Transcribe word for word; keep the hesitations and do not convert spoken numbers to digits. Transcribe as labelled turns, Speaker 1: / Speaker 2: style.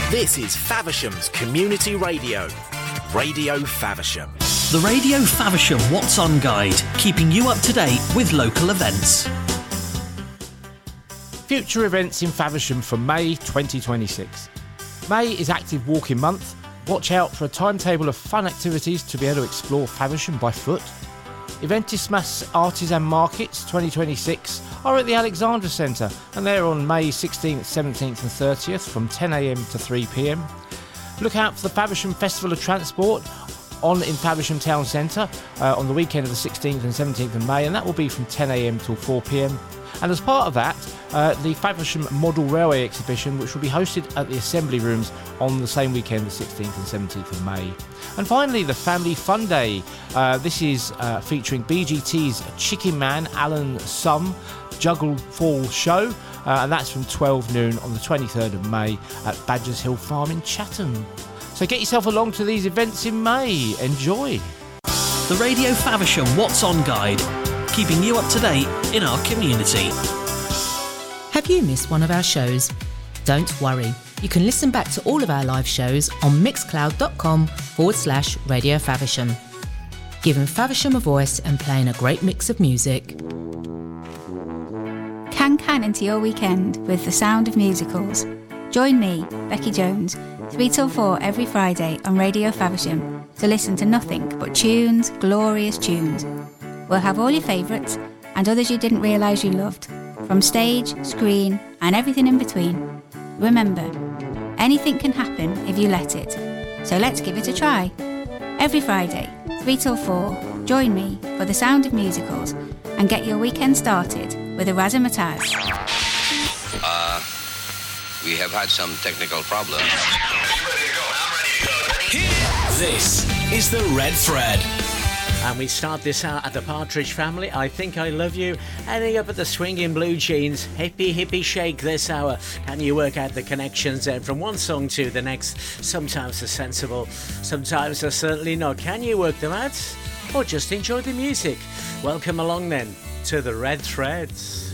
Speaker 1: This is Faversham's Community Radio. Radio Faversham.
Speaker 2: The Radio Faversham What's On Guide, keeping you up to date with local events.
Speaker 3: Future events in Faversham for May twenty twenty-six. May is Active Walking Month. Watch out for a timetable of fun activities to be able to explore Faversham by foot. Eventismas Artisan Markets twenty twenty-six are at the Alexandra Centre, and they're on May sixteenth, seventeenth and thirtieth from ten a m to three p m. Look out for the Faversham Festival of Transport on in Faversham Town Centre uh, on the weekend of the sixteenth and seventeenth of May, and that will be from ten a m till four p m. And as part of that, uh, the Faversham Model Railway Exhibition, which will be hosted at the Assembly Rooms on the same weekend, the sixteenth and seventeenth of May. And finally, the Family Fun Day. Uh, this is uh, featuring B G T's Chicken Man, Alan Sum, Juggle Fall Show, uh, and that's from twelve noon on the twenty-third of May at Badgers Hill Farm in Chatham. So get yourself along to these events in May. Enjoy.
Speaker 2: The Radio Faversham What's On Guide, keeping you up to date in our community.
Speaker 4: Have you missed one of our shows? Don't worry. You can listen back to all of our live shows on mixcloud.com forward slash Radio Faversham. Giving Faversham a voice and playing a great mix of music.
Speaker 5: Can can into your weekend with the sound of musicals. Join me, Becky Jones, three till four every Friday on Radio Faversham to listen to nothing but tunes, glorious tunes. We'll have all your favourites and others you didn't realise you loved, from stage, screen and everything in between. Remember, anything can happen if you let it, so let's give it a try. Every Friday, three till four, join me for the sound of musicals and get your weekend started with a razzmatazz.
Speaker 6: Uh, we have had some technical problems.
Speaker 2: This is the Red Thread.
Speaker 7: And we start this out at the Partridge Family, I Think I Love You, ending up at the Swinging Blue Jeans, Hippie Hippie Shake this hour. Can you work out the connections then from one song to the next? Sometimes they're sensible, sometimes they're certainly not. Can you work them out? Or just enjoy the music? Welcome along then to the Red Threads.